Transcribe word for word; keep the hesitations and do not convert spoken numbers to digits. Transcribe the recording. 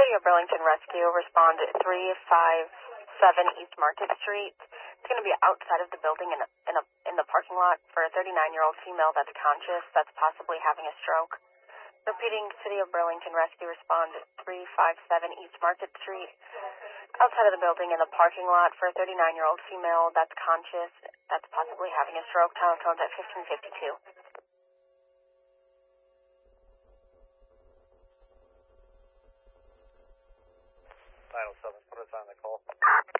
City of Burlington Rescue, respond at three five seven East Market Street. It's going to be outside of the building in a, in a in the parking lot for a thirty-nine-year-old female that's conscious, that's possibly having a stroke. Repeating, City of Burlington Rescue, respond at three five seven East Market Street, outside of the building in the parking lot for a thirty-nine-year-old female that's conscious, that's possibly having a stroke. Telephone's at fifteen fifty-two. nine oh seven, put us on the call.